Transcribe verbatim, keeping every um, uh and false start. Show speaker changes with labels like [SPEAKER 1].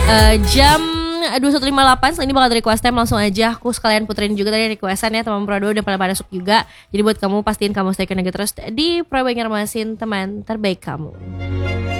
[SPEAKER 1] uh, jam dua puluh satu lima puluh delapan. Setelah ini bakal ada request time, langsung aja aku sekalian puterin juga tadi requestan ya teman Prado udah pada masuk juga. Jadi buat kamu pastiin kamu stay connected terus di Prabangar Masin, teman terbaik kamu.